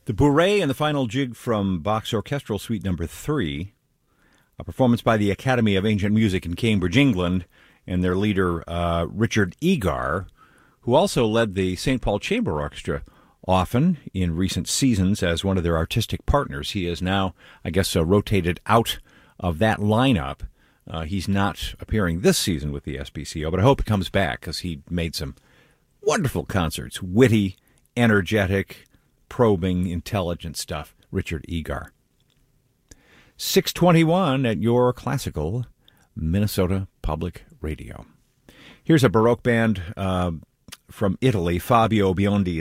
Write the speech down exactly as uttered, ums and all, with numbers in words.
The Bourrée and the final jig from Bach's Orchestral Suite Number three, a performance by the Academy of Ancient Music in Cambridge, England, and their leader, uh, Richard Egar, who also led the Saint Paul Chamber Orchestra often in recent seasons as one of their artistic partners. He is now, I guess, uh, rotated out of that lineup. Uh, he's not appearing this season with the S P C O, but I hope he comes back because he made some wonderful concerts, witty, energetic, probing, intelligent stuff. Richard Egar. six twenty-one at your classical Minnesota Public Radio. Here's a Baroque band uh, from Italy, Fabio Biondi